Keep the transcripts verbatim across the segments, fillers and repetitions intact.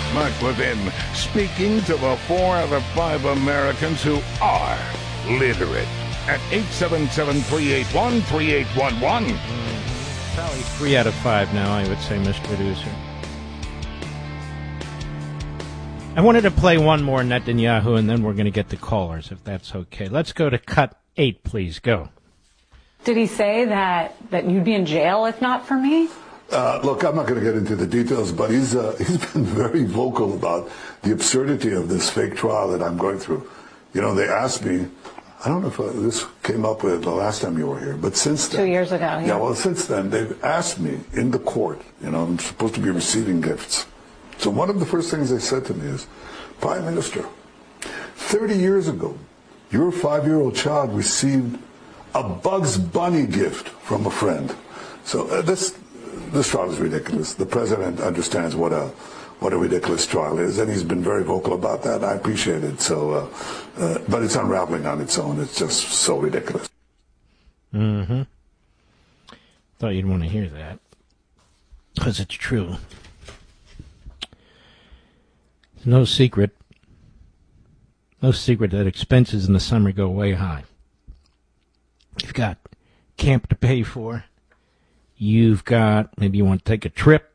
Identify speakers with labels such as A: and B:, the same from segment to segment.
A: Mark Levin, speaking to the four out of five Americans who are literate at eight seven seven, three eight one, three eight one one.
B: Mm-hmm. Probably three out of five now, I would say, Mister Producer. I wanted to play one more Netanyahu, and then we're going to get the callers, if that's okay. Let's go to cut eight, please. Go.
C: Did he say that, that you'd be in jail if not for me?
D: Uh, look, I'm not going to get into the details, but he's uh, he's been very vocal about the absurdity of this fake trial that I'm going through. You know, they asked me, I don't know if uh, this came up with the last time you were here, but since then.
C: Two years ago, yeah.
D: Yeah, well, since then, they've asked me in the court, you know, I'm supposed to be receiving gifts. So one of the first things they said to me is, Prime Minister, thirty years ago, your five-year-old child received a Bugs Bunny gift from a friend. So uh, this this trial is ridiculous. The president understands what a what a ridiculous trial is, and he's been very vocal about that. I appreciate it. So, uh, uh, but it's unraveling on its own. It's just so ridiculous.
B: Mm-hmm. Thought you'd want to hear that, because it's true. It's no secret. No secret that expenses in the summer go way high. You've got camp to pay for. You've got, maybe you want to take a trip.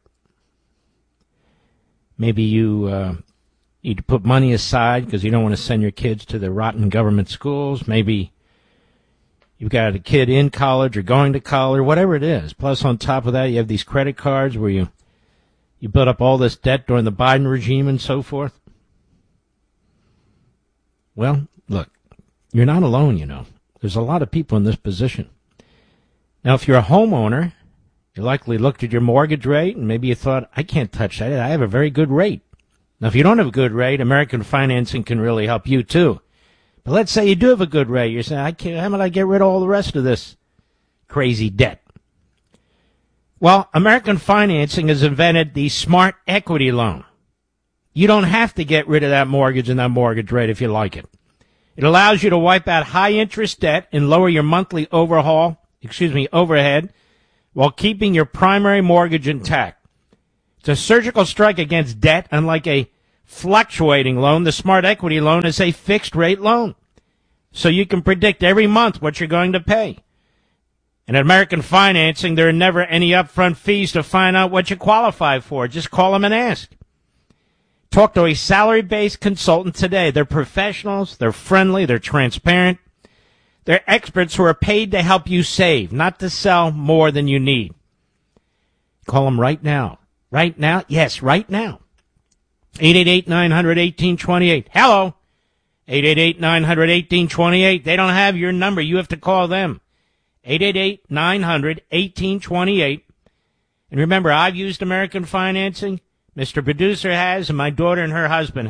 B: Maybe you uh, need to put money aside because you don't want to send your kids to the rotten government schools. Maybe you've got a kid in college or going to college, whatever it is. Plus, on top of that, you have these credit cards where you, you built up all this debt during the Biden regime and so forth. Well, look, you're not alone, you know. There's a lot of people in this position. Now, if you're a homeowner, you likely looked at your mortgage rate and maybe you thought, I can't touch that. I have a very good rate. Now, if you don't have a good rate, American Financing can really help you too. But let's say you do have a good rate. You're saying, I can't, how am I get rid of all the rest of this crazy debt? Well, American Financing has invented the Smart Equity Loan. You don't have to get rid of that mortgage and that mortgage rate if you like it. It allows you to wipe out high-interest debt and lower your monthly overhaul, excuse me, overhead, while keeping your primary mortgage intact. It's a surgical strike against debt. Unlike a fluctuating loan, the Smart Equity Loan is a fixed-rate loan, so you can predict every month what you're going to pay. And at American Financing, there are never any upfront fees to find out what you qualify for. Just call them and ask. Talk to a salary-based consultant today. They're professionals, they're friendly, they're transparent. They're experts who are paid to help you save, not to sell more than you need. Call them right now. Right now? Yes, right now. eight eight eight, nine hundred, eighteen twenty-eight. Hello? eight eight eight, nine hundred, eighteen twenty-eight. They don't have your number. You have to call them. eight eight eight, nine hundred, eighteen twenty-eight. And remember, I've used American Financing. Mister Producer has, and my daughter and her husband